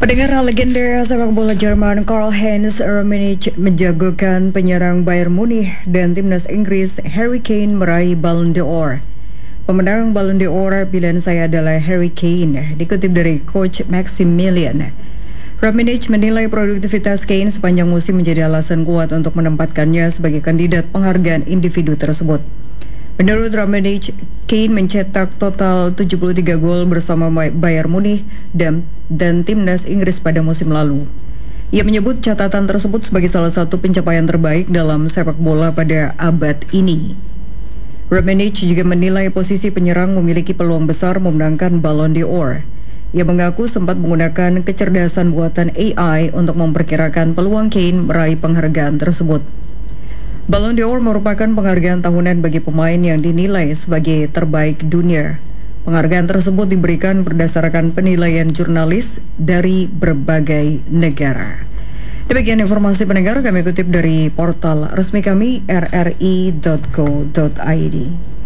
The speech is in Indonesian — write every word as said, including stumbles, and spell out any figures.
Pendengar, legenda sepak bola Jerman Karl-Heinz Rummenigge menjagokan penyerang Bayern Munich dan timnas Inggris Harry Kane meraih Ballon d'Or. Pemenang Ballon d'Or pilihan saya adalah Harry Kane, dikutip dari coach Maximilian. Rummenigge menilai produktivitas Kane sepanjang musim menjadi alasan kuat untuk menempatkannya sebagai kandidat penghargaan individu tersebut. Menurut Rummenigge, Kane mencetak total tujuh puluh tiga gol bersama Bayern Munich dan, dan timnas Inggris pada musim lalu. Ia menyebut catatan tersebut sebagai salah satu pencapaian terbaik dalam sepak bola pada abad ini. Rummenigge juga menilai posisi penyerang memiliki peluang besar memenangkan Ballon d'Or. Ia mengaku sempat menggunakan kecerdasan buatan A I untuk memperkirakan peluang Kane meraih penghargaan tersebut. Ballon d'Or merupakan penghargaan tahunan bagi pemain yang dinilai sebagai terbaik dunia. Penghargaan tersebut diberikan berdasarkan penilaian jurnalis dari berbagai negara. Demikian informasi pendengar, kami kutip dari portal resmi kami r r i dot co dot i d.